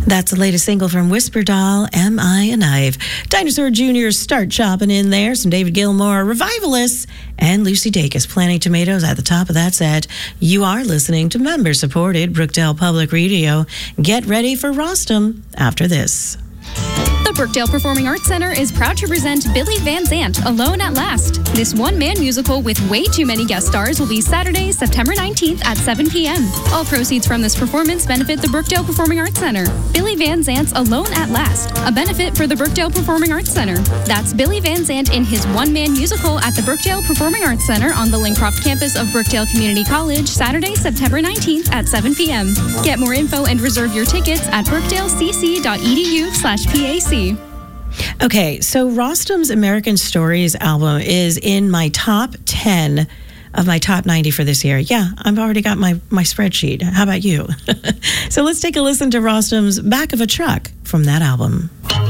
That's the latest single from Whisper Doll, Am I a Knife? Dinosaur Jr. start chopping in there. Some David Gilmour, Revivalists, and Lucy Dacus, Planting Tomatoes at the top of that set. You are listening to member-supported Brookdale Public Radio. Get ready for Rostam after this. The Brookdale Performing Arts Center is proud to present Billy Van Zandt, Alone at Last. This one-man musical with way too many guest stars will be Saturday, September 19th at 7 p.m. All proceeds from this performance benefit the Brookdale Performing Arts Center. Billy Van Zandt's Alone at Last, a benefit for the Brookdale Performing Arts Center. That's Billy Van Zandt in his one-man musical at the Brookdale Performing Arts Center on the Lincroft campus of Brookdale Community College, Saturday, September 19th at 7 p.m. Get more info and reserve your tickets at brookdalecc.edu/PAC. Okay, so Rostam's American Stories album is in my top 10 of my top 90 for this year. Yeah, I've already got my spreadsheet. How about you? So let's take a listen to Rostam's Back of a Truck from that album.